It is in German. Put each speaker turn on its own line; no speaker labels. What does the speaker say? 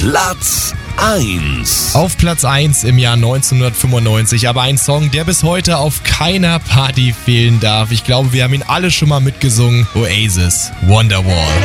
Platz 1.
Auf Platz 1 im Jahr 1995, aber ein Song, der bis heute auf keiner Party fehlen darf. Ich glaube, wir haben ihn alle schon mal mitgesungen. Oasis, Wonderwall.